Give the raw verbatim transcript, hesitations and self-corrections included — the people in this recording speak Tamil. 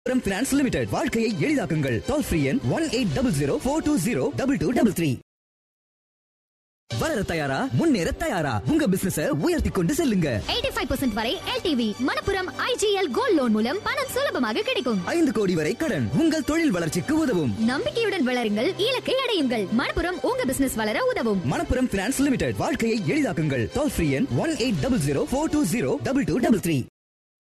Finance Limited வாழ்க்கையை எளிதாக்குங்கள். Toll free எண் one eight zero zero four two zero two two three three. வளர தயாரா, முன்னேற தயாரா, உங்க பிசினஸ உயர்த்திக் கொண்டு செல்லுங்க. eighty-five percent வரை L T V Manappuram I G L gold loan மூலம் பணம் சுலபமாக கிடைக்கும். ஐந்து கோடி வரை கடன் உங்கள் தொழில் வளர்ச்சிக்கு உதவும். நம்பிக்கையுடன் வளருங்கள், இலக்கை அடையுங்கள். மணப்புரம் உங்க பிசினஸ் வளர உதவும். மணப்புரம் Finance Limited வாழ்க்கையை எளிதாக்குங்கள். Toll free எண் one eight zero zero four two zero two two three three.